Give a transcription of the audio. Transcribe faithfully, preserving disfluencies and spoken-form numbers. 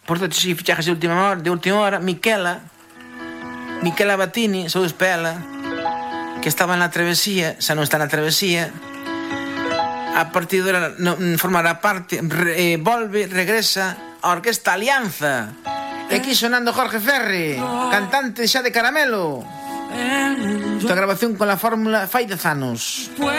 Por certo, si fichajes de última hora, de última hora, Miquela, Miquela Batini, saúdes pa ela, que estaba na travesía, xa non está na travesía, a partir de ahora non formará parte, re, eh, volve, regresa a Orquesta Alianza. E aquí sonando Jorge Ferri, cantante xa de Caramelo. Esta grabación con la fórmula fai dez anos.